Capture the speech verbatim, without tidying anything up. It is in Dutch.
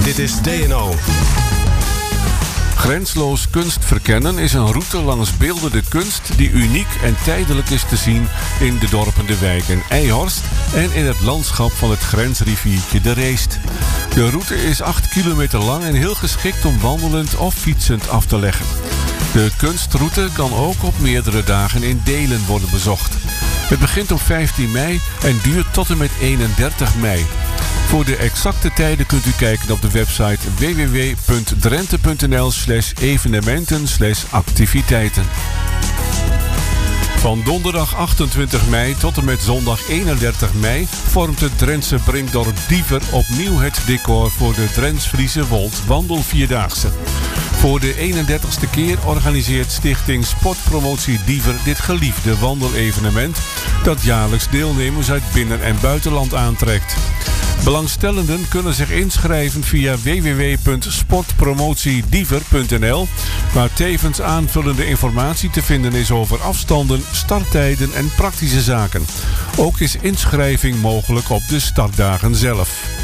Dit is D N O. Grensloos kunst verkennen is een route langs beeldende kunst die uniek en tijdelijk is te zien in de dorpen De Wijk en Eijhorst en in het landschap van het grensriviertje de Reest. De route is acht kilometer lang en heel geschikt om wandelend of fietsend af te leggen. De kunstroute kan ook op meerdere dagen in delen worden bezocht. Het begint op vijftien mei en duurt tot en met eenendertig mei. Voor de exacte tijden kunt u kijken op de website w w w punt drenthe punt n l slash evenementen slash activiteiten. Van donderdag achtentwintig mei tot en met zondag eenendertig mei vormt het Drentse Brinkdorp Diever opnieuw het decor voor de Drents-Friese Wold Wandelvierdaagse. Voor de eenendertigste keer organiseert Stichting Sportpromotie Diever dit geliefde wandelevenement dat jaarlijks deelnemers uit binnen- en buitenland aantrekt. Belangstellenden kunnen zich inschrijven via w w w punt sportpromotiediever punt n l, waar tevens aanvullende informatie te vinden is over afstanden, starttijden en praktische zaken. Ook is inschrijving mogelijk op de startdagen zelf.